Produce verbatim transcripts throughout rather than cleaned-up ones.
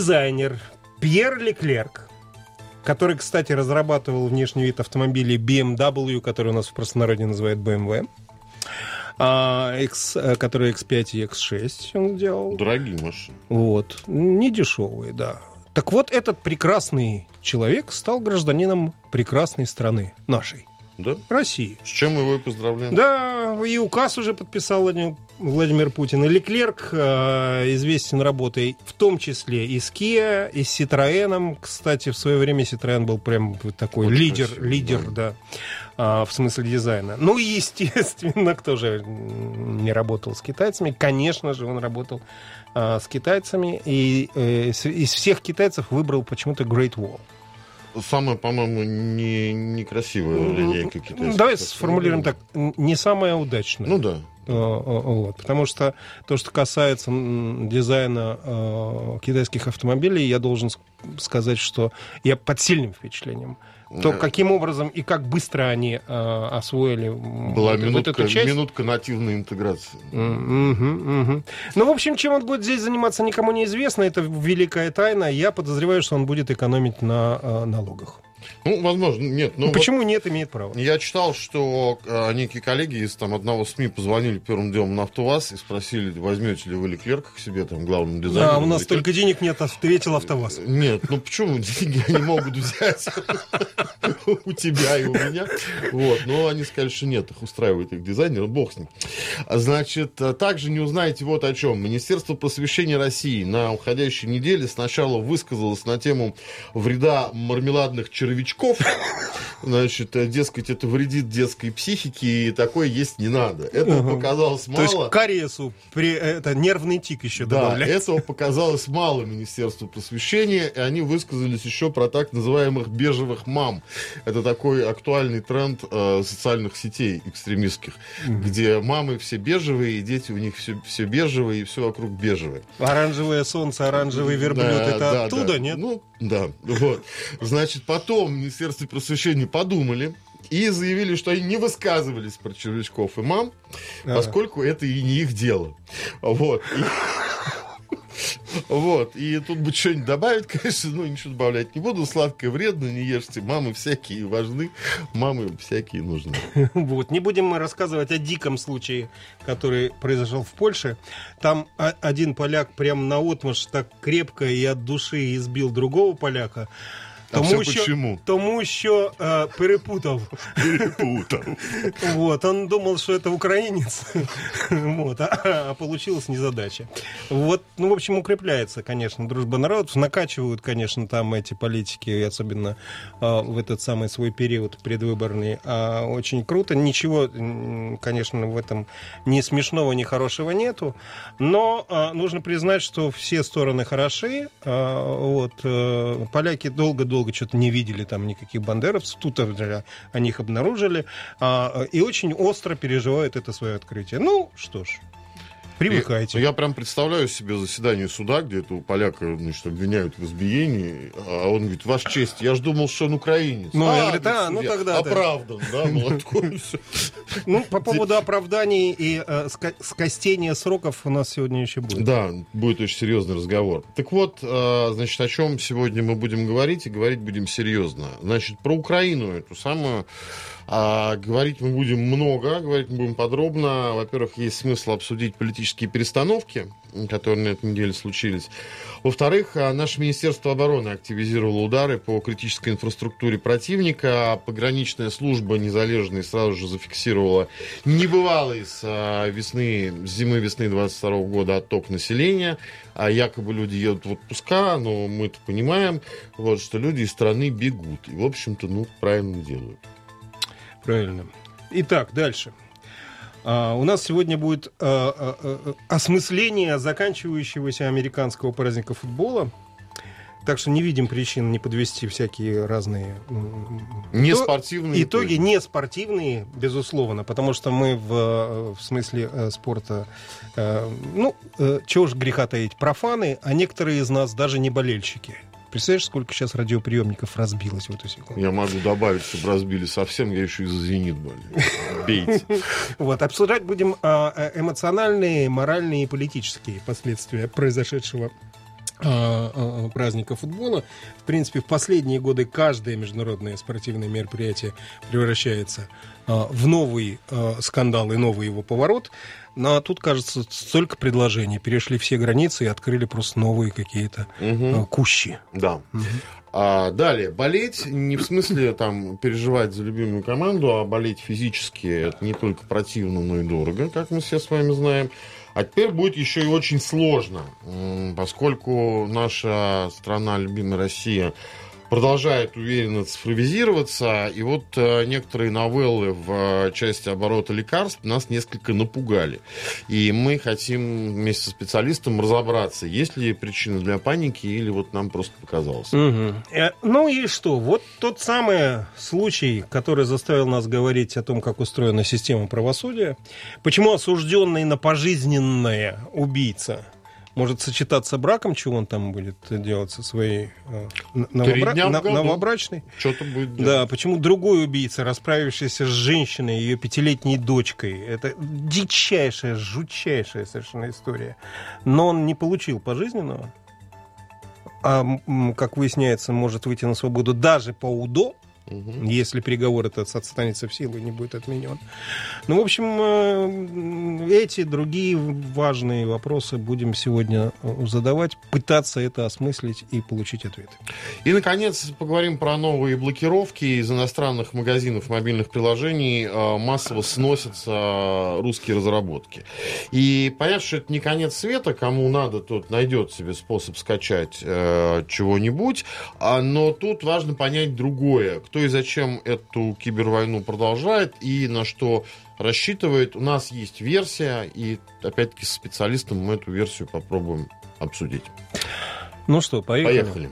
дизайнер Пьер Леклерк, который, кстати, разрабатывал внешний вид автомобилей би эм дабл ю, который у нас в простонародье называют бэ эм вэ, а, X, который икс пять и икс шесть он делал. Дорогие машины. Вот. Не дешевые, да. Так вот, этот прекрасный человек стал гражданином прекрасной страны нашей. Да? России. С чем мы его и поздравляем. Да, и указ уже подписал Владимир, Владимир Путин. И Леклерк э, известен работой в том числе и с Kia, и с Citroёn. Кстати, в свое время Citroёn был прям такой очень лидер, красивый, лидер, да, да э, в смысле дизайна. Ну и, естественно, кто же не работал с китайцами? Конечно же, он работал э, с китайцами. И э, из всех китайцев выбрал почему-то Great Wall. Самая, по-моему, не, некрасивая линейка китайская. Давай сформулируем так. Не самая удачная. Ну да. Вот, потому что то, что касается дизайна э, китайских автомобилей, я должен сказать, что я под сильным впечатлением. То, каким образом и как быстро они э, освоили Была вот, минутка, вот эту часть. минутка нативной интеграции. Угу, угу. Ну, в общем, чем он будет здесь заниматься, никому не известно. Это великая тайна. Я подозреваю, что он будет экономить на э, налогах. Ну, возможно, нет. Но Почему вот нет, имеет право? Я читал, что э, некие коллеги из там, одного СМИ позвонили первым делом на АвтоВАЗ и спросили, возьмете ли вы Леклерка к себе, там, главному дизайнеру. А, у нас Леклерк... только денег нет, ответил АвтоВАЗ. Нет, ну почему деньги они могут взять у тебя и у меня? Вот, но они сказали, что нет, их устраивает их дизайнер, бог с ним. Значит, также не узнаете вот о чем. Министерство просвещения России на уходящей неделе сначала высказалось на тему вреда мармеладных червячков. Значит, дескать, это вредит детской психике, и такое есть не надо. Этого угу. показалось мало. То есть кариесу при, это нервный тик еще да, добавляется. Этого показалось мало Министерству просвещения, и они высказались еще про так называемых бежевых мам. Это такой актуальный тренд э, социальных сетей экстремистских, угу. где мамы все бежевые, и дети у них все, все бежевые, и все вокруг бежевые. Оранжевое солнце, оранжевый верблюд, да, это да, оттуда, да. нет? Ну, да, вот. Значит, потом в Министерстве просвещения подумали и заявили, что они не высказывались про червячков и мам, а. поскольку это и не их дело. Вот. И... Вот, и тут бы что-нибудь добавить, конечно, ну, ничего добавлять не буду. Сладкое вредно, не ешьте. Мамы всякие важны, мамы всякие нужны. Вот, не будем мы рассказывать о диком случае, который произошел в Польше. Там один поляк прям наотмашь так крепко и от души избил другого поляка. А тому все еще, почему? Тому еще э, перепутал. Перепутал. Вот, он думал, что это украинец, вот, а, а получилась незадача. Вот, ну, в общем, укрепляется, конечно, дружба народов, накачивают, конечно, там эти политики, особенно э, в этот самый свой период предвыборный, э, очень круто. Ничего, конечно, в этом ни смешного, ни хорошего нету, но э, нужно признать, что все стороны хороши. Э, вот, э, поляки долго-долго долго что-то не видели там никаких бандеровцев, тут они их обнаружили, а, и очень остро переживают это свое открытие. Ну, что ж, привыкайте. Я, я прям представляю себе заседание суда, где этого поляка, значит, обвиняют в избиении, а он говорит, ваша честь, я ж думал, что он украинец. Ну, а, я говорю, а, ну тогда оправдан, да, молотком. Ну, по поводу оправданий и скостения сроков у нас сегодня еще будет. Да, будет очень серьезный разговор. Так вот, значит, о чем сегодня мы будем говорить, и говорить будем серьезно. Значит, про Украину эту самую. А говорить мы будем много, говорить мы будем подробно. Во-первых, есть смысл обсудить политические перестановки, которые на этой неделе случились. Во-вторых, наше Министерство обороны активизировало удары по критической инфраструктуре противника. Пограничная служба незалежная сразу же зафиксировала небывалый с весны, с зимы-весны двадцать второго года отток населения. А якобы люди едут в отпуска, но мы-то понимаем, вот, что люди из страны бегут. И, в общем-то, ну, правильно делают. Правильно. Итак, дальше. А, у нас сегодня будет а, а, а, осмысление заканчивающегося американского праздника футбола. Так что не видим причин не подвести всякие разные... Не спортивные итоги. Итоги не спортивные, безусловно, потому что мы в, в смысле э, спорта, э, ну, э, чего ж греха таить, профаны, а некоторые из нас даже не болельщики. Представляешь, сколько сейчас радиоприемников разбилось в эту секунду? Я могу добавить, чтобы разбили совсем, я еще и за «Зенит» болею. Бейте. Вот, обсуждать будем эмоциональные, моральные и политические последствия произошедшего праздника футбола. В принципе, в последние годы каждое международное спортивное мероприятие превращается в новый скандал и новый его поворот. Но тут, кажется, столько предложений. Перешли все границы и открыли просто новые какие-то угу. кущи. Да. Угу. А далее, болеть не в смысле там переживать за любимую команду, а болеть физически это не только противно, но и дорого, как мы все с вами знаем. А теперь будет еще и очень сложно, поскольку наша страна, любимая Россия, продолжает уверенно цифровизироваться, и вот э, некоторые новеллы в э, части оборота лекарств нас несколько напугали. И мы хотим вместе со специалистом разобраться, есть ли причины для паники, или вот нам просто показалось. Угу. Э, ну и что? Вот тот самый случай, который заставил нас говорить о том, как устроена система правосудия, почему осужденный на пожизненное убийца может сочетаться браком, чего он там будет делать со своей э, новобра... на... новобрачной. Что-то будет делать. Да, почему другой убийца, расправившийся с женщиной, ее пятилетней дочкой, это дичайшая, жутчайшая совершенно история. Но он не получил пожизненного, а, как выясняется, может выйти на свободу даже по УДО, угу. если приговор этот останется в силу и не будет отменен. Ну, в общем, эти другие важные вопросы будем сегодня задавать, пытаться это осмыслить и получить ответы. И, наконец, поговорим про новые блокировки. Из иностранных магазинов мобильных приложений массово сносятся русские разработки. И понятно, что это не конец света. Кому надо, тот найдет себе способ скачать э, чего-нибудь. Но тут важно понять другое. Кто и зачем эту кибервойну продолжает и на что рассчитывает. У нас есть версия, и опять-таки с специалистом мы эту версию попробуем обсудить. Ну что, поехали. Поехали.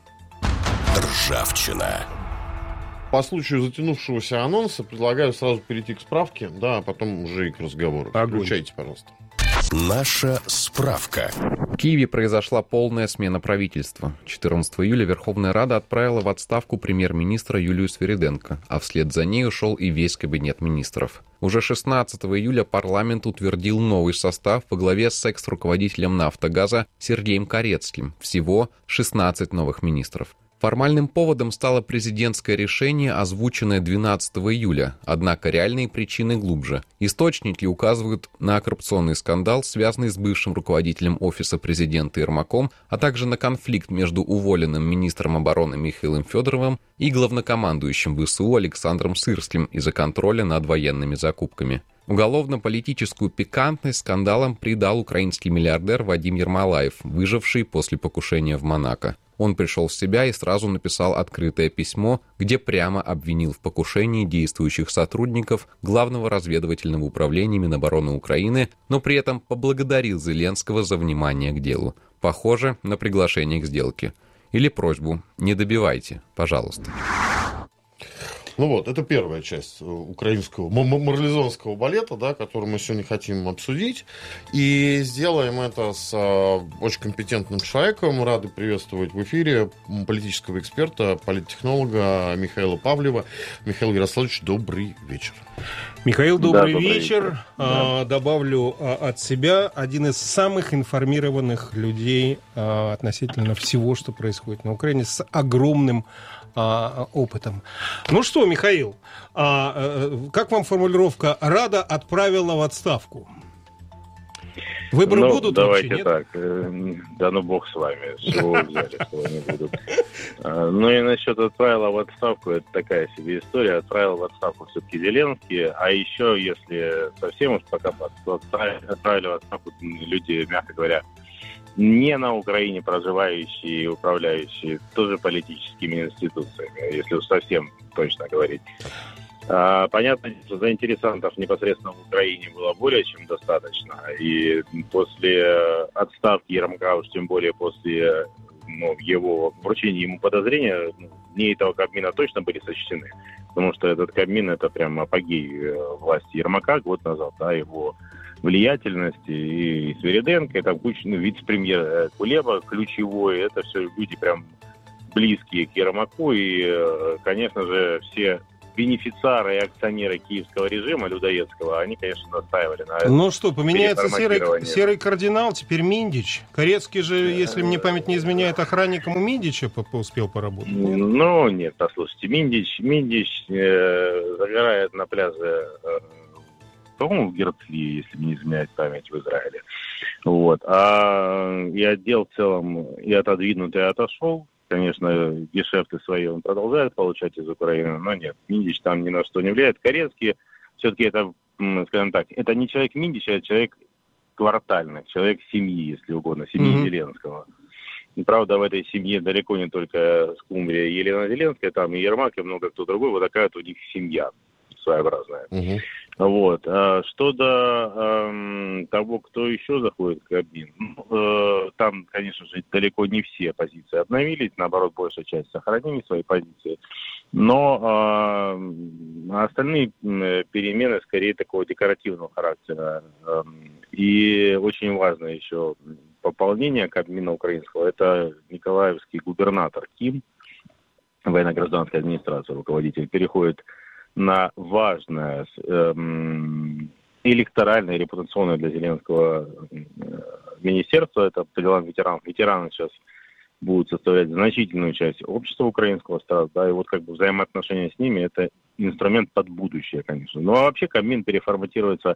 Ржавчина. По случаю затянувшегося анонса предлагаю сразу перейти к справке, да, а потом уже и к разговору. Огонь. Включайте, пожалуйста. Наша справка. В Киеве произошла полная смена правительства. четырнадцатого июля Верховная Рада отправила в отставку премьер-министра Юлию Свириденко, а вслед за ней ушел и весь кабинет министров. Уже шестнадцатого июля парламент утвердил новый состав во главе с экс-руководителем «Нафтогаза» Сергеем Корецким. Всего шестнадцать новых министров. Формальным поводом стало президентское решение, озвученное двенадцатого июля, однако реальные причины глубже. Источники указывают на коррупционный скандал, связанный с бывшим руководителем Офиса президента Ермаком, а также на конфликт между уволенным министром обороны Михаилом Федоровым и главнокомандующим ВСУ Александром Сырским из-за контроля над военными закупками. Уголовно-политическую пикантность скандалам придал украинский миллиардер Вадим Ермолаев, выживший после покушения в Монако. Он пришел в себя и сразу написал открытое письмо, где прямо обвинил в покушении действующих сотрудников Главного разведывательного управления Минобороны Украины, но при этом поблагодарил Зеленского за внимание к делу. Похоже на приглашение к сделке. Или просьбу «не добивайте, пожалуйста». Ну вот, это первая часть украинского марлезонского балета, да, который мы сегодня хотим обсудить. И сделаем это с а, очень компетентным человеком. Рады приветствовать в эфире политического эксперта, политтехнолога Михаила Павлева. Михаил Ярославович, добрый вечер. Михаил, добрый, да, добрый вечер. вечер. А, Да. Добавлю а, от себя один из самых информированных людей а, относительно всего, что происходит на Украине, с огромным а, опытом. Ну что, Михаил, а, а, как вам формулировка «Рада отправила в отставку»? Выборы ну, будут давайте вообще, нет? так. э, Да ну бог с вами. С чего вы взяли, что они будут? А, Ну и насчет отправила в отставку, это такая себе история. Отправил в отставку все-таки Зеленский. А еще, если совсем уж покопаться, то отправили, отправили в отставку люди, мягко говоря, не на Украине проживающие и управляющие тоже политическими институциями, если уж совсем точно говорить. А, Понятно, что заинтересантов непосредственно в Украине было более чем достаточно. И после отставки Ермака, уж тем более после ну, его вручения ему подозрения, дни этого Кабмина точно были сочтены. Потому что этот Кабмин — это прям апогей власти Ермака год назад, да, его влиятельности, и Свириденко, это ну, вице-премьер Кулеба ключевой, это все люди прям близкие к Ермаку, и, конечно же, все бенефициары и акционеры киевского режима людоедского, они, конечно, настаивали на этом. Ну что, поменяется серый, серый кардинал, теперь Миндич. Корецкий же, если мне память не изменяет, охранником у Миндича успел поработать. Нет? Ну, нет, послушайте, Миндич, Миндич э, загорает на пляже, э, по-моему, в Герцли, если мне не изменяет память, в Израиле. Вот. А и отдел в целом и отодвинут, и отошел. Конечно, гешефты свои он продолжает получать из Украины, но нет, Миндич там ни на что не влияет. Корецкий, все-таки это, скажем так, это не человек Миндича, а человек квартальный, человек семьи, если угодно, семьи mm-hmm. Зеленского. И, правда, в этой семье далеко не только Скумбрия и Елена Зеленская, там и Ермак, и много кто другой, вот такая вот у них семья своеобразная. Mm-hmm. Вот. А что до эм, того, кто еще заходит в Кабмин, ну, э, там, конечно же, далеко не все позиции обновились, наоборот, большая часть сохранили свои позиции, но э, остальные э, перемены скорее такого декоративного характера. Э, и очень важно еще пополнение Кабмина украинского, это николаевский губернатор Ким, военно-гражданской администрации, руководитель, переходит на важное эм, электоральное, репутационное для Зеленского э, министерство, это по делам ветеранов. Ветераны сейчас будут составлять значительную часть общества украинского, да, и вот как бы взаимоотношения с ними, это инструмент под будущее, конечно. Ну а вообще Кабмин переформатируется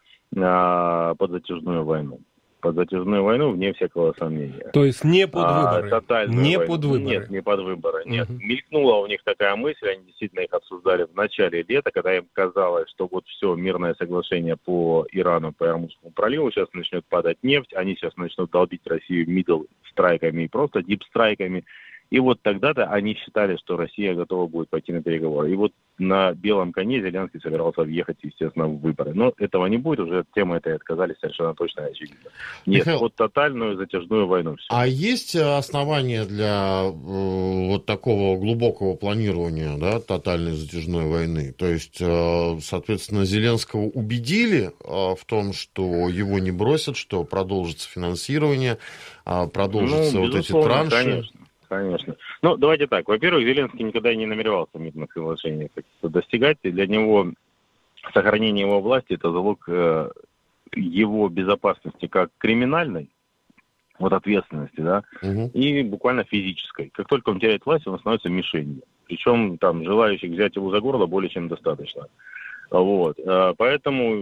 э, под затяжную войну. Под затяжную войну, вне всякого сомнения. То есть не под выборы? А, не войну. под выборы? Нет, не под выборы. Нет. Uh-huh. Мелькнула у них такая мысль, они действительно их обсуждали в начале лета, когда им казалось, что вот все, мирное соглашение по Ирану, по Ормузскому проливу, сейчас начнет падать нефть, они сейчас начнут долбить Россию мидл страйками и просто дип-страйками. И вот тогда-то они считали, что Россия готова будет пойти на переговоры. И вот на белом коне Зеленский собирался въехать, естественно, в выборы. Но этого не будет, уже от темы этой отказались совершенно точно и очевидно. Нет, Михаил, вот тотальную затяжную войну. Все. А есть основания для э, вот такого глубокого планирования, да, тотальной затяжной войны? То есть, э, соответственно, Зеленского убедили э, в том, что его не бросят, что продолжится финансирование, э, продолжатся ну, вот эти транши? Конечно. Конечно. Ну, давайте так. Во-первых, Зеленский никогда не намеревался мирных соглашений каких-то достигать. И для него сохранение его власти – это залог э, его безопасности как криминальной, вот ответственности, да, угу. и буквально физической. Как только он теряет власть, он становится мишенью. Причем там желающих взять его за горло более чем достаточно. Вот. Поэтому,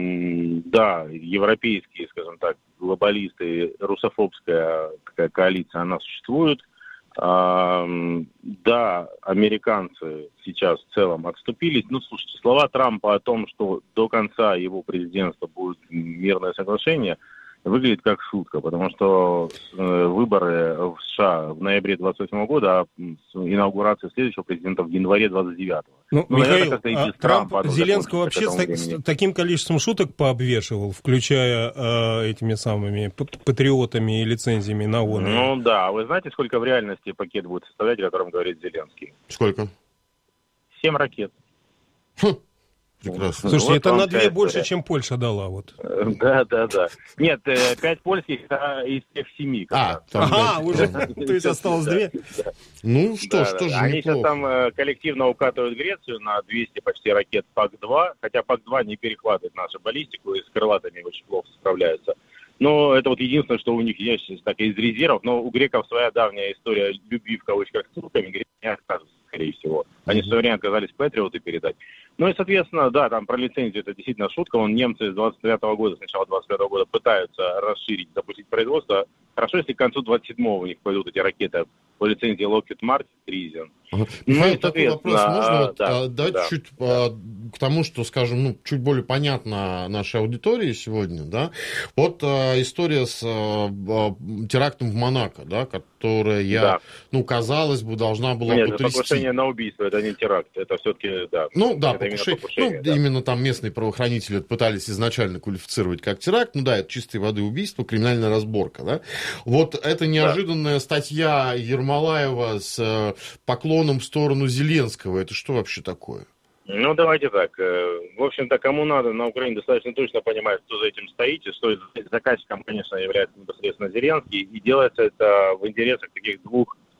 да, европейские, скажем так, глобалисты, русофобская такая коалиция, она существует. А, да, американцы сейчас в целом отступились. Ну, слушайте, слова Трампа о том, что до конца его президентства будет мирное соглашение, выглядит как шутка, потому что э, выборы в США в ноябре двадцать восьмого года, а инаугурация следующего президента в январе двадцать девятого. Ну, ну Михаил, а Трамп Зеленского вообще с, так, с таким количеством шуток пообвешивал, включая э, этими самыми патриотами и лицензиями на ООН. Ну да, вы знаете, сколько в реальности пакет будет составлять, о котором говорит Зеленский? Сколько? Семь ракет. Хм. Прекрасно. Слушайте, вот это на две больше, история. Чем Польша дала. Вот. Да, да, да. Нет, пять польских из тех семи. А, ага, уже, то есть осталось две? Ну что ж, тоже Они сейчас там коллективно укатывают Грецию на двести почти ракет ПАК-два, хотя ПАК-два не перехватывает нашу баллистику и с крылатыми очень плохо справляются. Но это вот единственное, что у них есть так, из резервов. Но у греков своя давняя история любви в кавычках с турками. Греки не отказываются, скорее всего. Они mm-hmm. в свое время отказались патриоты передать. Ну и, соответственно, да, там про лицензию это действительно шутка. Вон немцы с двадцать девятого года, с начала двадцать пятого года пытаются расширить, запустить производство. Хорошо, если к концу двадцать седьмого у них пойдут эти ракеты по лицензии Lockheed Martin, Trizion. Ага. Михаил, ну, такой вопрос можно? А, вот, да, дать да, чуть да. к тому, что, скажем, ну, чуть более понятно нашей аудитории сегодня, да? Вот а, история с а, терактом в Монако, да, которая, да. ну, казалось бы, должна была Нет, потрясти. Это покушение на убийство, это не теракт, это все-таки, да. Ну, да, это покушение, именно, покушение, ну, да. именно там местные правоохранители пытались изначально квалифицировать как теракт, ну да, это чистой воды убийство, криминальная разборка, да? Вот эта неожиданная да. статья Ермолаева с поклоном в сторону Зеленского, это что вообще такое? Ну, давайте так. В общем-то, кому надо, на Украине достаточно точно понимает, кто за этим стоит, и что заказчиком, конечно, является непосредственно Зеленский, и делается это в интересах таких двух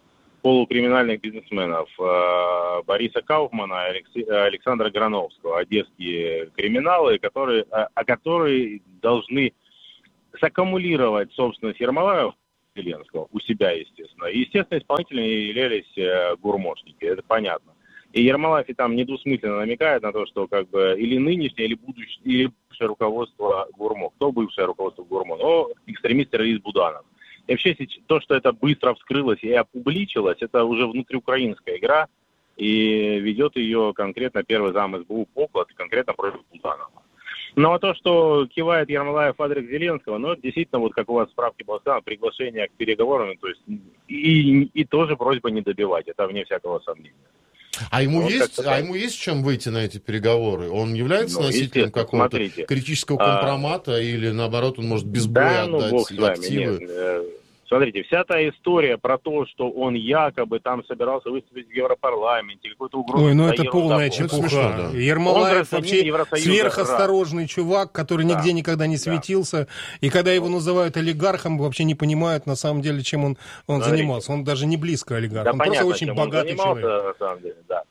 полукриминальных бизнесменов э, Бориса Кауфмана и Александра Грановского, одесские криминалы, которые, а которые должны саккумулировать собственность Ермолаева Зеленского у себя, естественно. И, естественно, исполнителями являлись э, гурмошники, это понятно. И Ермолаев и там недвусмысленно намекает на то, что как бы или нынешнее, или будущее, или бывшее руководство ГУРМО. Кто бывшее руководство ГУРМО? Ну, экстремист-террорист Буданов. И вообще то, что это быстро вскрылось и опубличилось, это уже внутриукраинская игра, и ведет ее конкретно первый зам СБУ Поклад, конкретно против Буданова. Ну а то, что кивает Ермолаев в адрес Зеленского, ну, действительно, вот как у вас в справке было сказано, приглашение к переговорам, то есть и, и тоже просьба не добивать, это вне всякого сомнения. А ему, вот есть, а ему есть чем выйти на эти переговоры? Он является ну, носителем какого-то смотрите, критического компромата, а, или наоборот он может без боя да, отдать ну, бог с вами, активы? Нет. Смотрите, вся та история про то, что он якобы там собирался выступить в Европарламенте, какой-то угрозу... Ой, ну это полная чепуха. Смешно, да. Ермолаев вообще сверхосторожный чувак, который да. нигде никогда не светился. Да. И когда его называют олигархом, вообще не понимают на самом деле, чем он, он занимался. Он даже не близко олигарх. Да, он понятно, просто очень богатый человек. На самом деле, да.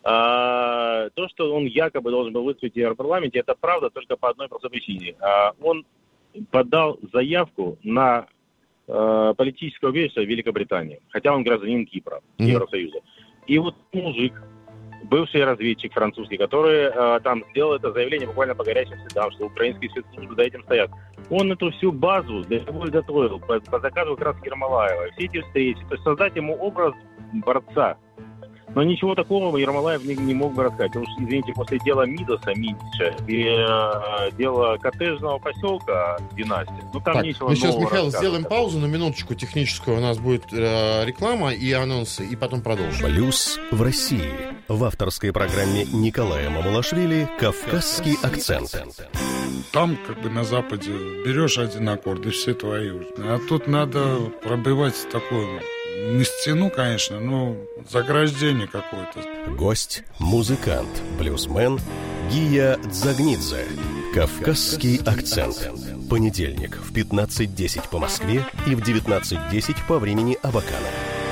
А, то, что он якобы должен был выступить в Европарламенте, это правда только по одной простой причине. А, он подал заявку на политического убежища в Великобритании, хотя он гражданин Кипра, mm-hmm. Евросоюза. И вот мужик, бывший разведчик французский, который э, там сделал это заявление буквально по горячим следам, что украинские спецслужбы за этим стоят, он эту всю базу для него готовил по, по заказу как раз Ермолаева. Все эти встречи, то есть создать ему образ борца. Но ничего такого Ермолаев не, не мог бы рассказать. Уж, извините, после дела Мидаса, Минча и э, дела коттеджного поселка династии, ну там так, ничего мы сейчас, нового Михаил, сделаем паузу на минуточку техническую. У нас будет э, реклама и анонсы, и потом продолжим. Плюс в России. В авторской программе Николая Мамулашвили «Кавказский акцент». Там, как бы на Западе, берешь один аккорд, и все твои. А тут надо пробивать такой... Не стену, конечно, но заграждение какое-то. Гость, музыкант, блюзмен Гия Дзагнидзе. «Кавказский акцент». Понедельник в пятнадцать десять по Москве и в девятнадцать десять по времени Абакана.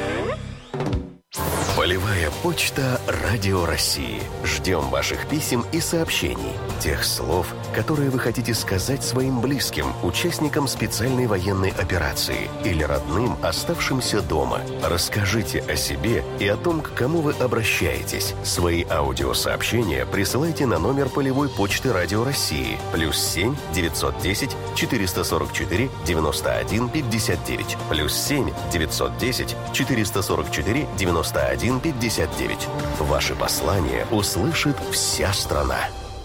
Полевая почта Радио России. Ждем ваших писем и сообщений. Тех слов, которые вы хотите сказать своим близким, участникам специальной военной операции или родным, оставшимся дома. Расскажите о себе и о том, к кому вы обращаетесь. Свои аудиосообщения присылайте на номер полевой почты Радио России. Плюс семь девятьсот десять четыреста сорок четыре девяносто один пятьдесят девять. Плюс семь девятьсот десять четыреста сорок четыре девяносто один пятьдесят девять. Ваши послания услышит вся страна.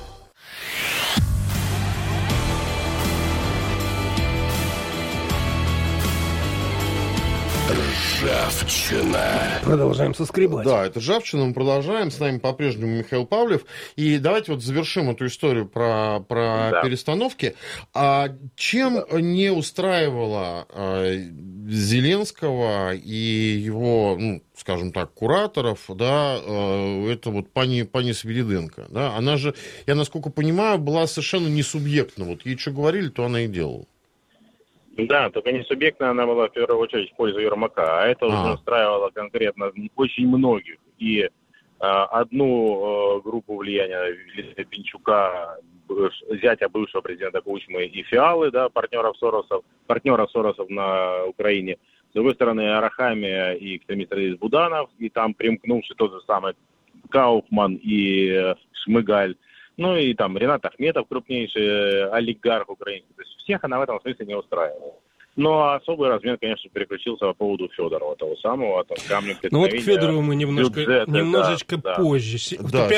Ржавчина. Продолжаем соскребать. Да, это Ржавчина, мы продолжаем. С нами по-прежнему Михаил Павлев. И давайте вот завершим эту историю про, про да. перестановки. А чем да. не устраивало а, Зеленского и его, ну, скажем так, кураторов, да, а, это вот пани, пани Свириденко, да? Она же, я насколько понимаю, была совершенно не субъектна. Вот ей что говорили, то она и делала. Да, только не субъектная она была в первую очередь в пользу Ермака, а это а. уже устраивало конкретно очень многих. И э, одну э, группу влияния Пинчука, бывш, зятя бывшего президента Кучмы, и Фиалы, да, партнеров Соросов, партнеров Соросов на Украине. С другой стороны, Арахамия и экстремист Буданов, и там примкнувший тот же самый Кауфман и э, Шмыгаль. Ну и там Ренат Ахметов, крупнейший олигарх украинский. То есть всех она в этом смысле не устраивала. Но особый размен, конечно, переключился по поводу Федорова, того самого, там, камня преткновения. Ну вот к Федорову мы немножко, бюджета, немножечко да, позже. Да.